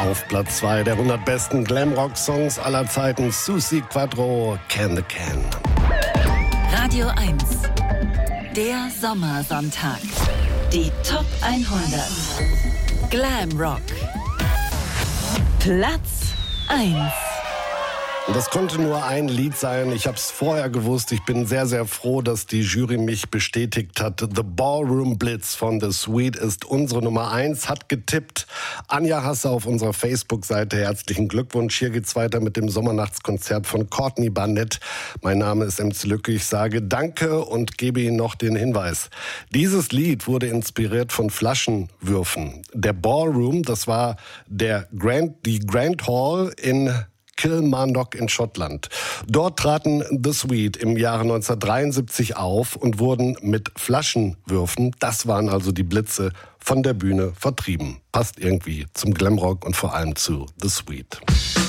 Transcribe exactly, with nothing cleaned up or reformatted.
Auf Platz zwei der hundert besten Glamrock-Songs aller Zeiten, Susi Quatro, Can the Can. Radio eins, der Sommersonntag. Die Top hundert. Glamrock. Platz eins. Das konnte nur ein Lied sein. Ich habe es vorher gewusst. Ich bin sehr, sehr froh, dass die Jury mich bestätigt hat. The Ballroom Blitz von The Sweet ist unsere Nummer eins. Hat getippt. Anja Hasse auf unserer Facebook-Seite. Herzlichen Glückwunsch. Hier geht's weiter mit dem Sommernachtskonzert von Courtney Barnett. Mein Name ist M C Lücke. Ich sage Danke und gebe Ihnen noch den Hinweis. Dieses Lied wurde inspiriert von Flaschenwürfen. Der Ballroom, das war der Grand, die Grand Hall in Kilmarnock in Schottland. Dort traten The Sweet im Jahre neunzehnhundertdreiundsiebzig auf und wurden mit Flaschenwürfen, das waren also die Blitze, von der Bühne vertrieben. Passt irgendwie zum Glamrock und vor allem zu The Sweet.